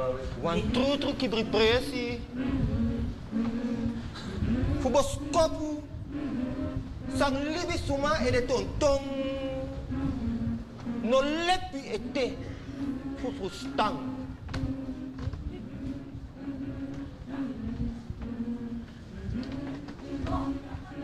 Wan trutru kibri presi. Fubos kopu. Sang libi suma e de tonton. No lepi ete. Fufu stang.